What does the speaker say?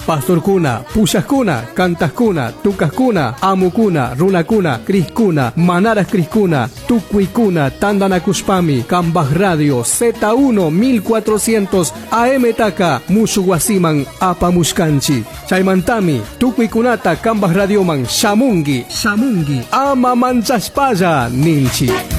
pastorkuna, pushaskuna, cantaskuna, tukaskuna, amukuna, runakuna, criskuna, manaras criskuna, tukuikuna, tandanakuspami, Kambaj Radio, Z1 1400 AM taka, mushuwasiman apamushkanchi. Chaymantami, tukuikunata Kambaj Radioman, shamungi, ama manchaspalla, ninchi.